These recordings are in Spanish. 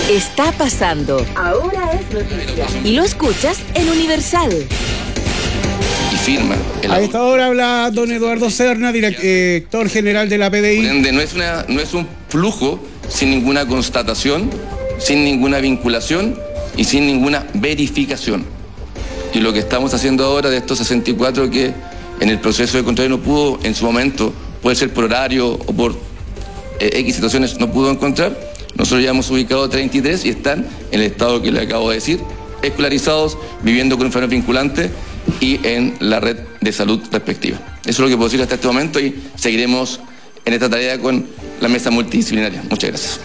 Está pasando. Ahora es noticia. Y lo escuchas en Universal. Y firma. A esta hora habla don Eduardo Serna, director general de la PDI. No es un flujo sin ninguna constatación, sin ninguna vinculación y sin ninguna verificación. Y lo que estamos haciendo ahora de estos 64 que en el proceso de control no pudo en su momento, puede ser por horario o por X situaciones, no pudo encontrar. Nosotros ya hemos ubicado 33 y están en el estado que le acabo de decir, escolarizados, viviendo con enfermedad vinculante y en la red de salud respectiva. Eso es lo que puedo decir hasta este momento y seguiremos en esta tarea con la mesa multidisciplinaria. Muchas gracias.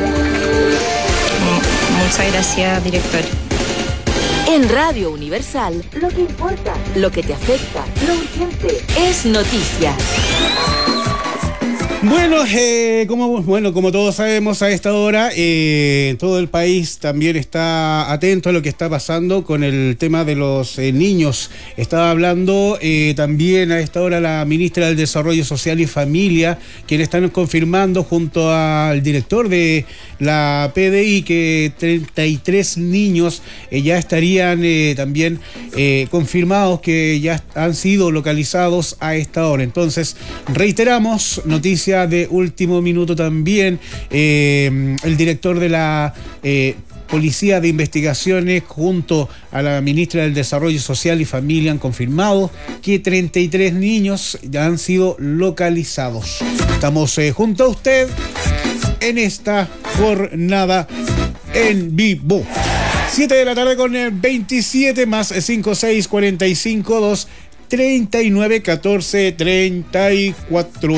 Muchas gracias, director. En Radio Universal, lo que importa, lo que te afecta, lo urgente, es noticia. Como todos sabemos a esta hora, todo el país también está atento a lo que está pasando con el tema de los niños. Estaba hablando también a esta hora la ministra del Desarrollo Social y Familia, quien están confirmando junto al director de la PDI que 33 niños ya estarían también confirmados que ya han sido localizados a esta hora. Entonces, reiteramos, noticia de último minuto también, el director de la Policía de Investigaciones junto a la ministra del Desarrollo Social y Familia han confirmado que 33 niños ya han sido localizados. Estamos junto a usted en esta jornada en vivo. 7 de la tarde con 27 más 56 45 2 39 14 34.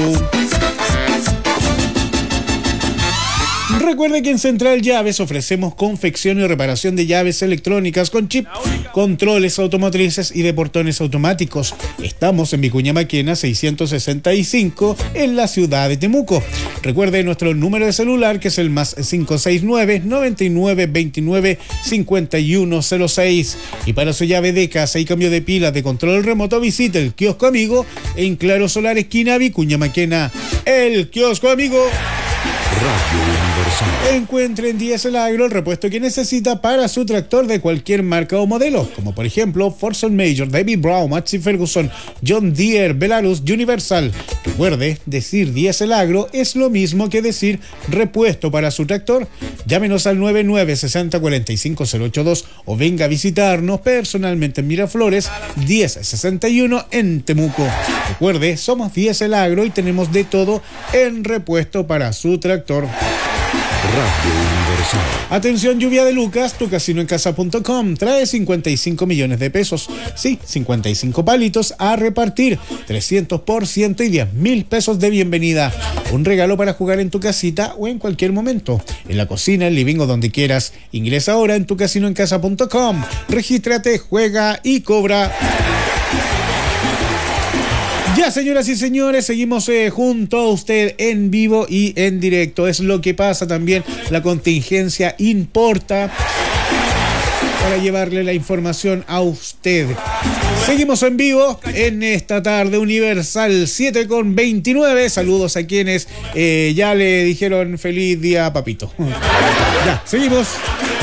Recuerde que en Central Llaves ofrecemos confección y reparación de llaves electrónicas con chip, controles automotrices y de portones automáticos. Estamos en Vicuña Maquena 665 en la ciudad de Temuco. Recuerde nuestro número de celular que es el más 569 99 29 5106. Y para su llave de casa y cambio de pilas de control remoto visite el Kiosco Amigo en Claro Solar esquina Vicuña Maquena. El Kiosco Amigo. Radio Universal. Encuentre en Diesel Agro el repuesto que necesita para su tractor de cualquier marca o modelo, como por ejemplo Forson Major, David Brown, Massey Ferguson, John Deere, Belarus, Universal. Recuerde, decir Diesel Agro es lo mismo que decir repuesto para su tractor. Llámenos al 9960-45082 o venga a visitarnos personalmente en Miraflores 1061 en Temuco. Recuerde, somos Diesel Agro y tenemos de todo en repuesto para su tractor. Radio Universal. Atención, lluvia de Lucas, tucasinoencasa.com trae 55 millones de pesos. Sí, 55 palitos a repartir, 300% y 10.000 pesos de bienvenida. Un regalo para jugar en tu casita o en cualquier momento. En la cocina, el living o donde quieras. Ingresa ahora en tucasinoencasa.com. Regístrate, juega y cobra. Ya, señoras y señores, seguimos junto a usted en vivo y en directo. Es lo que pasa también. La contingencia importa para llevarle la información a usted. Seguimos en vivo en esta tarde Universal 7:29. Saludos a quienes ya le dijeron feliz día, papito. Ya, seguimos.